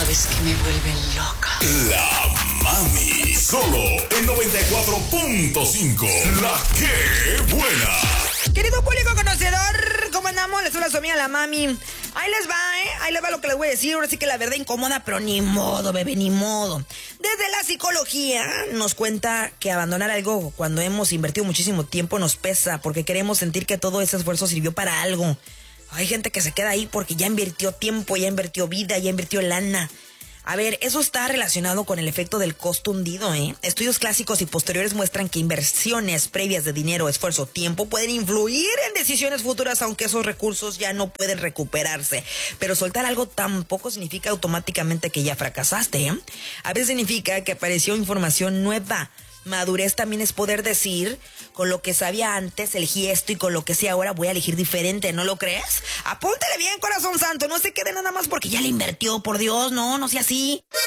sabes que me vuelven loca. La Mami, solo en 94.5. La que buena. Querido público conocedor, ¿cómo andamos? Les habla su amiga La Mami. Ahí les va, Ahí les va lo que les voy a decir. Ahora sí que la verdad incomoda, pero ni modo, bebé, ni modo. Desde la psicología nos cuenta que abandonar algo cuando hemos invertido muchísimo tiempo nos pesa, porque queremos sentir que todo ese esfuerzo sirvió para algo. Hay gente que se queda ahí porque ya invirtió tiempo, ya invirtió vida, ya invirtió lana. A ver, eso está relacionado con el efecto del costo hundido, Estudios clásicos y posteriores muestran que inversiones previas de dinero, esfuerzo, tiempo pueden influir en decisiones futuras, aunque esos recursos ya no pueden recuperarse. Pero soltar algo tampoco significa automáticamente que ya fracasaste, A veces significa que apareció información nueva. Madurez también es poder decir, con lo que sabía antes elegí esto y con lo que sé ahora voy a elegir diferente, ¿no lo crees? Apúntale bien, corazón santo, no se quede nada más porque ya le invirtió, por Dios, no sea así.